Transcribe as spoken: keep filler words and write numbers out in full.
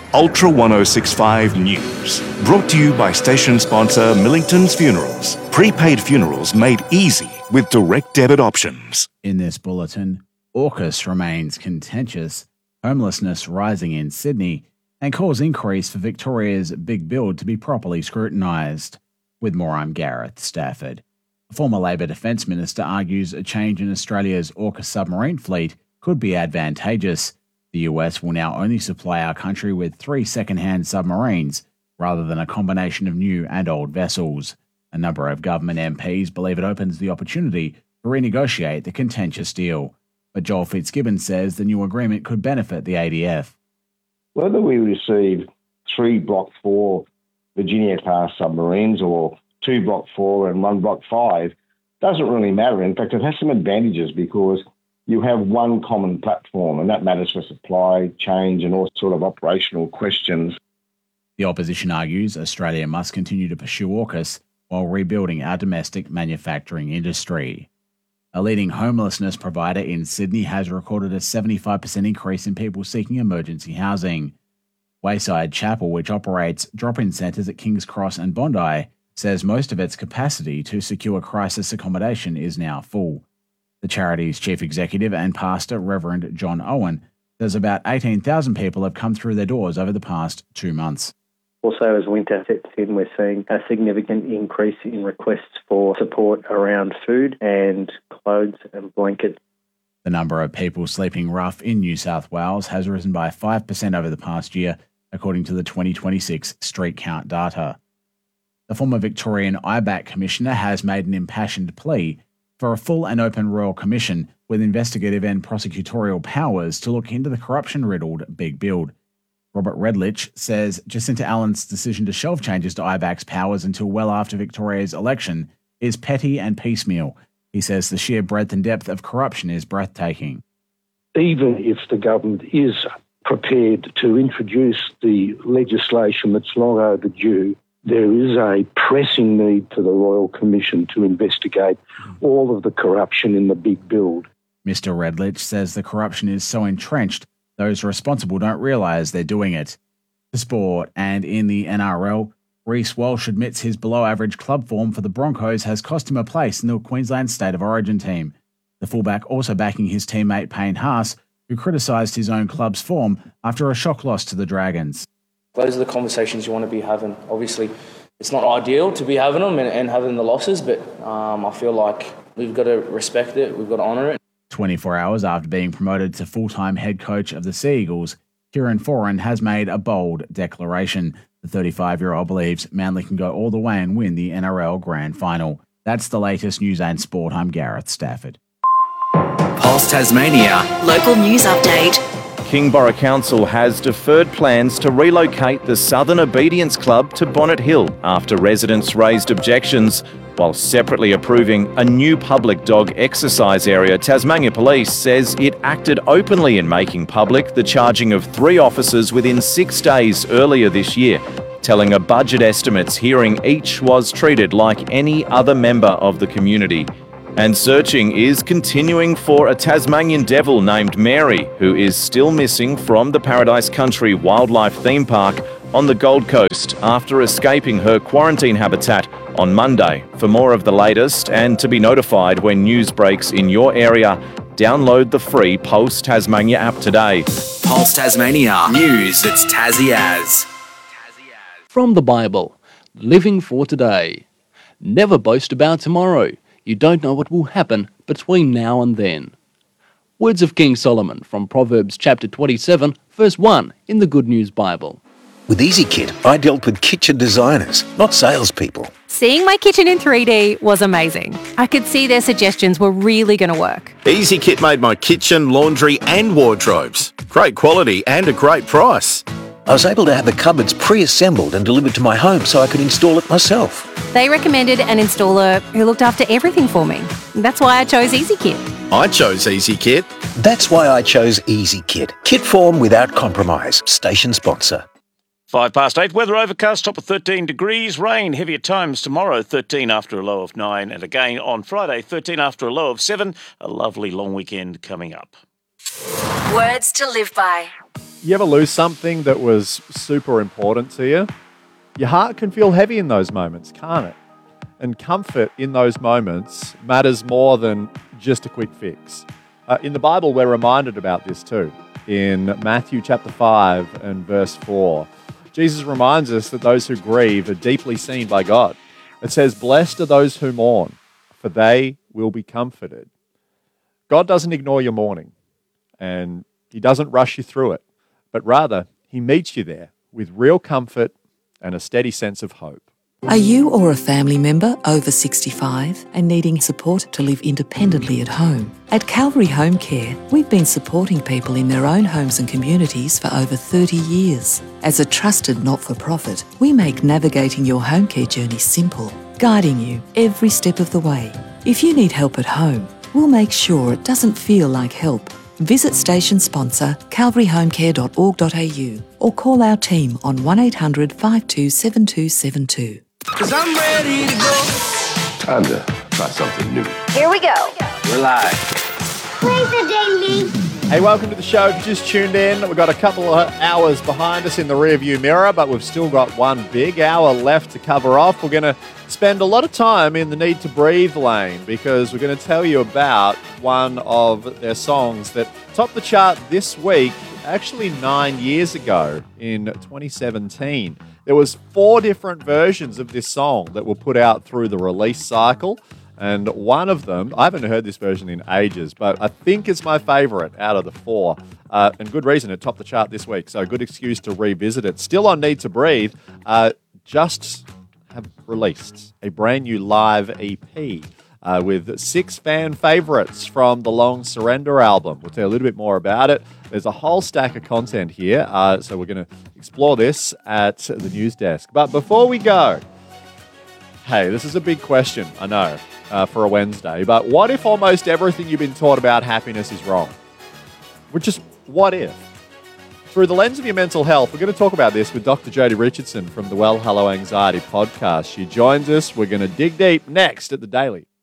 Ultra ten sixty-five News. Brought to you by station sponsor Millington's Funerals. Prepaid funerals made easy with direct debit options. In this bulletin, AUKUS remains contentious, homelessness rising in Sydney, and calls increase for Victoria's big build to be properly scrutinised. With more, I'm Gareth Stafford. A former Labor Defence Minister argues a change in Australia's AUKUS submarine fleet could be advantageous. The U S will now only supply our country with three second-hand submarines, rather than a combination of new and old vessels. A number of government M Ps believe it opens the opportunity to renegotiate the contentious deal. But Joel Fitzgibbon says the new agreement could benefit the A D F. Whether we receive three Block four Virginia-class submarines or two Block four and one Block five doesn't really matter. In fact, it has some advantages because you have one common platform, and that matters for supply, change, and all sort of operational questions. The opposition argues Australia must continue to pursue AUKUS while rebuilding our domestic manufacturing industry. A leading homelessness provider in Sydney has recorded a seventy-five percent increase in people seeking emergency housing. Wayside Chapel, which operates drop-in centres at King's Cross and Bondi, says most of its capacity to secure crisis accommodation is now full. The charity's chief executive and pastor, Reverend John Owen, says about eighteen thousand people have come through their doors over the past two months. Also, as winter sets in, we're seeing a significant increase in requests for support around food and clothes and blankets. The number of people sleeping rough in New South Wales has risen by five percent over the past year, according to the twenty twenty-six Street Count data. The former Victorian I B A C Commissioner has made an impassioned plea for a full and open Royal Commission with investigative and prosecutorial powers to look into the corruption-riddled Big Build. Robert Redlich says Jacinta Allen's decision to shelve changes to I B A C's powers until well after Victoria's election is petty and piecemeal. He says the sheer breadth and depth of corruption is breathtaking. Even if the government is prepared to introduce the legislation that's long overdue, there is a pressing need for the Royal Commission to investigate all of the corruption in the Big Build. Mister Redlich says the corruption is so entrenched, those responsible don't realise they're doing it. To sport, and in the N R L, Reece Walsh admits his below-average club form for the Broncos has cost him a place in the Queensland State of Origin team. The fullback also backing his teammate Payne Haas, who criticised his own club's form after a shock loss to the Dragons. Those are the conversations you want to be having. Obviously, it's not ideal to be having them and, and having the losses, but um, I feel like we've got to respect it, we've got to honour it. twenty-four hours after being promoted to full-time head coach of the Sea Eagles, Kieran Foran has made a bold declaration. The thirty-five-year-old believes Manly can go all the way and win the N R L Grand Final. That's the latest news and sport. I'm Gareth Stafford. Pulse Tasmania. Local news update. Kingborough Council has deferred plans to relocate the Southern Obedience Club to Bonnet Hill after residents raised objections, while separately approving a new public dog exercise area. Tasmania Police says it acted openly in making public the charging of three officers within six days earlier this year, telling a budget estimates hearing each was treated like any other member of the community. And searching is continuing for a Tasmanian devil named Mary, who is still missing from the Paradise Country Wildlife Theme Park on the Gold Coast after escaping her quarantine habitat on Monday. For more of the latest and to be notified when news breaks in your area, download the free Pulse Tasmania app today. Pulse Tasmania. News that's Tassie as. From the Bible, living for today. Never boast about tomorrow. You don't know what will happen between now and then. Words of King Solomon from Proverbs chapter twenty-seven, verse one in the Good News Bible. With EasyKit, I dealt with kitchen designers, not salespeople. Seeing my kitchen in three D was amazing. I could see their suggestions were really going to work. EasyKit made my kitchen, laundry and wardrobes. Great quality and a great price. I was able to have the cupboards pre-assembled and delivered to my home so I could install it myself. They recommended an installer who looked after everything for me. That's why I chose EasyKit. I chose EasyKit. That's why I chose EasyKit. Kit form without compromise. Station sponsor. Five past eight, weather overcast, top of thirteen degrees, rain, heavy at times tomorrow, thirteen after a low of nine, and again on Friday, thirteen after a low of seven, a lovely long weekend coming up. Words to live by. You ever lose something that was super important to you? Your heart can feel heavy in those moments, can't it? And comfort in those moments matters more than just a quick fix. Uh, in the Bible, we're reminded about this too. In Matthew chapter five and verse four, Jesus reminds us that those who grieve are deeply seen by God. It says, "Blessed are those who mourn, for they will be comforted." God doesn't ignore your mourning, and He doesn't rush you through it, but rather He meets you there with real comfort and a steady sense of hope. Are you or a family member over sixty-five and needing support to live independently at home? At Calvary Home Care, we've been supporting people in their own homes and communities for over thirty years. As a trusted not-for-profit, we make navigating your home care journey simple, guiding you every step of the way. If you need help at home, we'll make sure it doesn't feel like help. Visit station sponsor calvary home care dot org dot a u or call our team on one eight hundred five two seven two seven two. Cause I'm ready to go. Time to try something new. Here we go. We're live. Play the ding ding. Hey, welcome to the show. If you just tuned in, we've got a couple of hours behind us in the rearview mirror, but we've still got one big hour left to cover off. We're going to spend a lot of time in the Need to Breathe lane because we're going to tell you about one of their songs that topped the chart this week, actually nine years ago in twenty seventeen. There was four different versions of this song that were put out through the release cycle. And one of them, I haven't heard this version in ages, but I think it's my favourite out of the four. Uh, and good reason, it topped the chart this week, so good excuse to revisit it. Still on Need to Breathe, uh, just have released a brand new live E P uh, with six fan favourites from the Long Surrender album. We'll tell you a little bit more about it. There's a whole stack of content here, uh, so we're going to explore this at the news desk. But before we go, hey, this is a big question, I know. Uh, for a Wednesday, but what if almost everything you've been taught about happiness is wrong? Which is, what if? Through the lens of your mental health, we're going to talk about this with Doctor Jodie Richardson from the Well Hello Anxiety podcast. She joins us. We're going to dig deep next at The Daily.